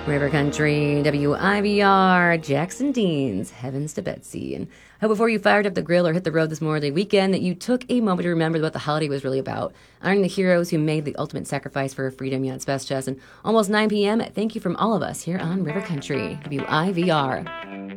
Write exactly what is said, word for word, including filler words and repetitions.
River Country, W I V R, Jackson Dean's, Heavens to Betsy. And I hope before you fired up the grill or hit the road this Memorial Day weekend that you took a moment to remember what the holiday was really about, honoring the heroes who made the ultimate sacrifice for freedom. Yeah, it's best, Jess. And almost nine p.m. Thank you from all of us here on River Country, W I V R.